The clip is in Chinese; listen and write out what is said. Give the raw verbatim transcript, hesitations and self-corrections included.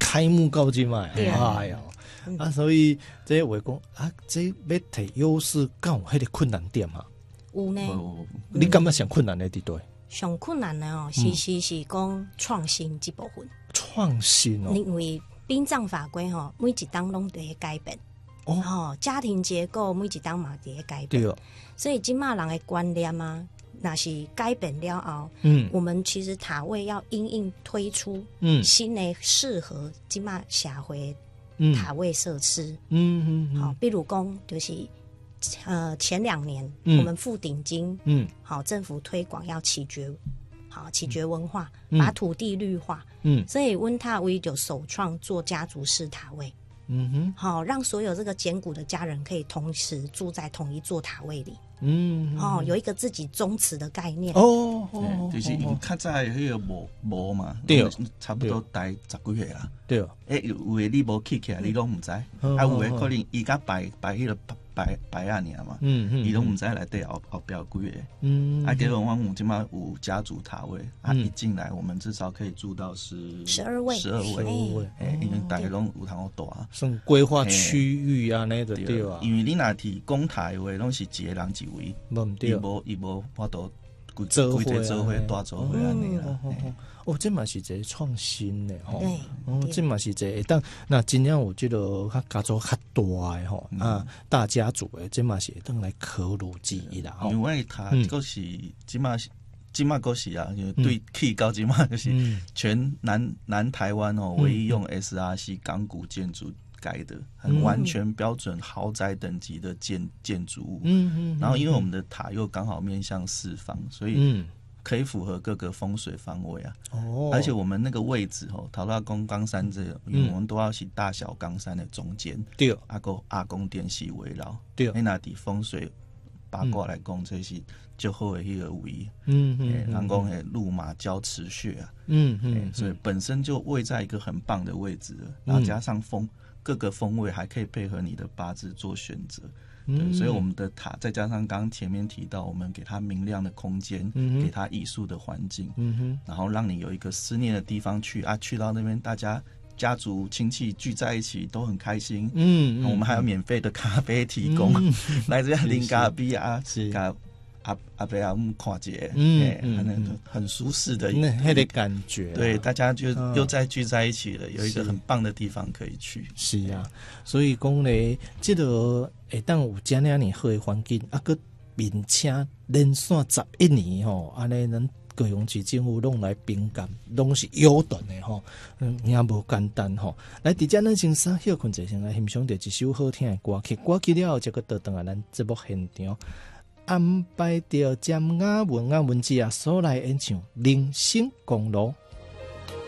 开幕到即卖，哎呀，啊，所以这话讲啊，这要摕优势，敢有迄个困难点嘛？ 有呢。 你感觉上困难的伫对？ 上困难的哦，其实是讲创新这部分。 创新哦， 因为殡葬法规吼，每一档拢在改变。哦，哦，家庭结构每一档嘛在改变。对哦。所以今嘛人的观念啊，那是改变了后，嗯，我们其实塔位要因应推出嗯新的适合今嘛社会塔位设施。嗯嗯。好，比如讲就是。呃，前两年、嗯、我们付顶金，嗯，好，政府推广要起觉，好起觉文化，嗯、把土地绿化，嗯，所以温塔威就首创做家族式塔位，嗯哼，好，让所有这个简古的家人可以同时住在同一座塔位里，嗯，哦，有一个自己宗祠的概念， 哦哦，就是因为较早迄个无无嘛，对，差不多待十几岁啦，对，诶，有诶你无去起来，你拢唔知，啊，有诶可能伊甲摆摆迄个。白白啊年嘛，嗯嗯，伊拢唔知内底后后标几个，嗯，啊，结果我们即马有家族塔位，啊，一进来我们至少可以住到十十二位， 十二位，哎，因为大家拢有通好大， 算规划区域啊，那个对啊， 因为你若提公塔的话，拢是一个人一位， 无对， 伊无伊无法度规规个做伙大做伙安尼啦。 哦，这嘛是一个创新的吼，哦，这嘛是一个，但那真正有这个较家族较大的吼、嗯、啊，大家族的，这嘛是会当来考虑之一啦。 因为它个是即嘛即嘛个是啊，就对起高即嘛就是全南南台湾哦唯一用 S R C 钢骨建筑盖的，很完全标准豪宅等级的建建筑物。嗯嗯。然后因为我们的塔又刚好面向四方，所以嗯。可以符合各个风水方位啊，哦，而且我们那个位置哦，桃大宫冈山这个，因为我们都要是大小冈山的中间，对，阿公阿公殿系围绕，对，那底风水八卦来讲，这是就好的一个位，嗯嗯，人讲的路马交池穴啊，嗯嗯，所以本身就位在一个很棒的位置了，然后加上风各个风位还可以配合你的八字做选择。对，所以我们的塔再加上刚刚前面提到，我们给它明亮的空间，嗯、给它艺术的环境，嗯哼，然后让你有一个思念的地方去啊，去到那边大家家族亲戚聚在一起都很开心，嗯，我们还有免费的咖啡提供，嗯、来这样零咖啡啊，是咖阿阿伯阿姆跨界，嗯嗯，很很舒适的那那个感觉， 对，大家就又再聚在一起了，有一个很棒的地方可以去， 是啊，所以讲咧，这个。会当有这样尼好的环境，啊，佮并且连续十一年吼，安尼咱高雄市政府拢来评价，拢是优等的吼，嗯，也无简单吼。来，伫遮咱先稍休困者，先来欣赏着一首好听的歌曲，歌曲了后，再佮倒转来咱节目现场，安排着占雅文啊文字啊所来演唱《人生公路》。